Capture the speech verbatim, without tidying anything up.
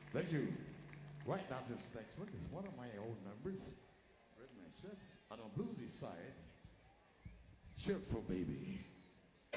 Thank you. Right now, this next one is one of my old numbers, written myself on a bluesy side. Cheerful baby.